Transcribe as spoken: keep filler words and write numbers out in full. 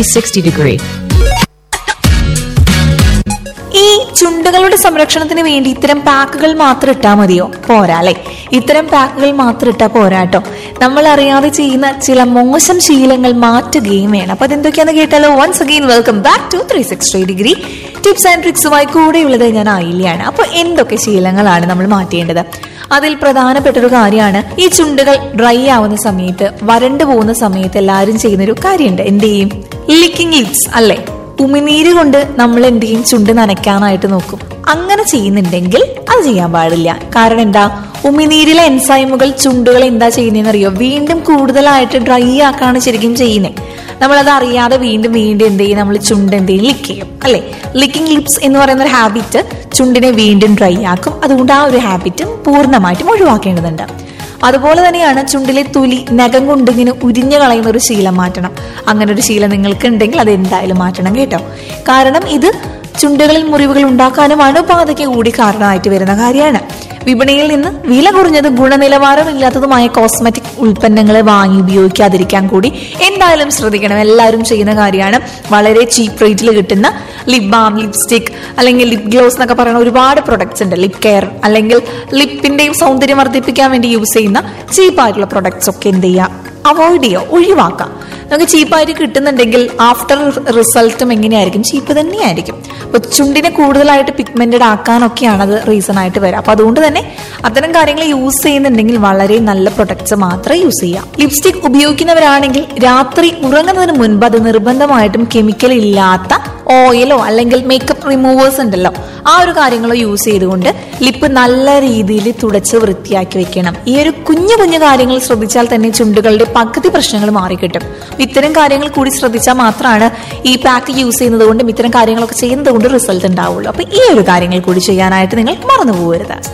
three sixty degree. ഈ ചുണ്ടുകളുടെ സംരക്ഷണത്തിന് വേണ്ടി ഇത്തരം പാക്കുകൾ മാത്രം ഇട്ടാൽ മതിയോ? പോരാ അല്ലെ. ഇത്തരം പാക്കുകൾ മാത്രം ഇട്ടാൽ പോരാട്ടോ. നമ്മൾ അറിയാതെ ചെയ്യുന്ന ചില മോശം ശീലങ്ങൾ മാറ്റുകയും വേണം. അപ്പൊ അതെന്തൊക്കെയാന്ന് കേട്ടാലോ? Once again welcome back to three sixty degree tips and ട്രിക്സുമായി കൂടെയുള്ളത് ഞാൻ ആയില്യാണ്. അപ്പൊ എന്തൊക്കെ ശീലങ്ങളാണ് നമ്മൾ മാറ്റേണ്ടത്? അതിൽ പ്രധാനപ്പെട്ട ഒരു കാര്യമാണ് ഈ ചുണ്ടുകൾ ഡ്രൈ ആവുന്ന സമയത്ത്, വരണ്ടു പോകുന്ന സമയത്ത് എല്ലാവരും ചെയ്യുന്നൊരു കാര്യമുണ്ട്. എന്ത് ചെയ്യും? ലിക്കിംഗ് ലിപ്സ് അല്ലെ. ഉമിനീര് കൊണ്ട് നമ്മൾ എന്ത് ചെയ്യും? ചുണ്ട് നനയ്ക്കാനായിട്ട് നോക്കും. അങ്ങനെ ചെയ്യുന്നുണ്ടെങ്കിൽ അത് ചെയ്യാൻ പാടില്ല. കാരണം എന്താ? ഉമിനീരിലെ എൻസൈമുകൾ ചുണ്ടുകൾ എന്താ ചെയ്യുന്നതെന്ന് അറിയോ? വീണ്ടും കൂടുതലായിട്ട് ഡ്രൈ ആക്കാണ് ശരിക്കും ചെയ്യുന്നത്. നമ്മളത് അറിയാതെ വീണ്ടും വീണ്ടും എന്ത് ചെയ്യും? നമ്മൾ ചുണ്ട് എന്ത് ചെയ്യും? ലിക്ക് ചെയ്യും അല്ലെ. ലിക്കിംഗ് ലിപ്സ് എന്ന് പറയുന്ന ഒരു ഹാബിറ്റ് ചുണ്ടിനെ വീണ്ടും ഡ്രൈ ആക്കും. അതുകൊണ്ട് ആ ഒരു ഹാബിറ്റും പൂർണ്ണമായിട്ടും ഒഴിവാക്കേണ്ടതുണ്ട്. അതുപോലെ തന്നെയാണ് ചുണ്ടിലെ തൊലി നഖം കൊണ്ട് ഇങ്ങനെ ഉരിഞ്ഞു കളയുന്ന ഒരു ശീലം മാറ്റണം. അങ്ങനെ ഒരു ശീലം നിങ്ങൾക്ക് ഉണ്ടെങ്കിൽ അത് എന്തായാലും മാറ്റണം കേട്ടോ. കാരണം ഇത് ചുണ്ടുകളിൽ മുറിവുകൾ ഉണ്ടാക്കാനും അണുബാധയ്ക്ക് കൂടി കാരണമായിട്ട് വരുന്ന കാര്യമാണ്. വിപണിയിൽ നിന്ന് വില കുറഞ്ഞതും ഗുണനിലവാരമില്ലാത്തതുമായ കോസ്മെറ്റിക് ഉൽപ്പന്നങ്ങൾ വാങ്ങി ഉപയോഗിക്കാതിരിക്കാൻ കൂടി എന്തായാലും ശ്രദ്ധിക്കണം. എല്ലാവരും ചെയ്യുന്ന കാര്യമാണ്. വളരെ ചീപ്പ് റേറ്റിൽ കിട്ടുന്ന ലിപ് ബാം, ലിപ്സ്റ്റിക് അല്ലെങ്കിൽ ലിപ് ഗ്ലോസ് എന്നൊക്കെ പറയുന്ന ഒരുപാട് പ്രൊഡക്ട്സ് ഉണ്ട്. ലിപ് കെയർ അല്ലെങ്കിൽ ലിപ്പിന്റെയും സൗന്ദര്യം വർദ്ധിപ്പിക്കാൻ വേണ്ടി യൂസ് ചെയ്യുന്ന ചീപ്പായിട്ടുള്ള പ്രൊഡക്ട്സ് ഒക്കെ എന്ത് ചെയ്യുക? അവോയ്ഡ് ചെയ്യുക, ഒഴിവാക്കാം. നമുക്ക് ചീപ്പായിട്ട് കിട്ടുന്നുണ്ടെങ്കിൽ ആഫ്റ്റർ റിസൾട്ടും എങ്ങനെയായിരിക്കും? ചീപ്പ് തന്നെയായിരിക്കും. അപ്പൊ ചുണ്ടിനെ കൂടുതലായിട്ട് പിഗ്മെന്റഡ് ആക്കാനൊക്കെയാണ് അത് റീസൺ ആയിട്ട് വരിക. അപ്പൊ അതുകൊണ്ട് തന്നെ അത്തരം കാര്യങ്ങൾ യൂസ് ചെയ്യുന്നുണ്ടെങ്കിൽ വളരെ നല്ല പ്രൊഡക്ട്സ് മാത്രമേ യൂസ് ചെയ്യാം. ലിപ്സ്റ്റിക് ഉപയോഗിക്കുന്നവരാണെങ്കിൽ രാത്രി ഉറങ്ങുന്നതിന് മുൻപ് അത് നിർബന്ധമായിട്ടും കെമിക്കൽ ഇല്ലാത്ത ഓയിലോ അല്ലെങ്കിൽ മേക്കപ്പ് റിമൂവേഴ്സ് ഉണ്ടല്ലോ, ആ ഒരു കാര്യങ്ങളോ യൂസ് ചെയ്തുകൊണ്ട് ലിപ്പ് നല്ല രീതിയിൽ തുടച്ച് വൃത്തിയാക്കി വെക്കണം. ഈ ഒരു കുഞ്ഞു കുഞ്ഞു കാര്യങ്ങൾ ശ്രദ്ധിച്ചാൽ തന്നെ ചുണ്ടുകളുടെ പകുതി പ്രശ്നങ്ങൾ മാറിക്കിട്ടും. ഇത്തരം കാര്യങ്ങൾ കൂടി ശ്രദ്ധിച്ചാൽ മാത്രമാണ് ഈ പാക്ക് യൂസ് ചെയ്യുന്നത് കൊണ്ടും ഇത്തരം കാര്യങ്ങളൊക്കെ ചെയ്യുന്നത് കൊണ്ട് റിസൾട്ട് ഉണ്ടാവുള്ളൂ. അപ്പൊ ഈ ഒരു കാര്യങ്ങൾ കൂടി ചെയ്യാനായിട്ട് നിങ്ങൾ മറന്നു പോകരുത്.